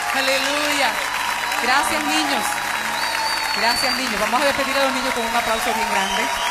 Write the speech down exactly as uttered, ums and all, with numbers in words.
Aleluya. Gracias, niños. Gracias, niños. Vamos a despedir a los niños con un aplauso bien grande.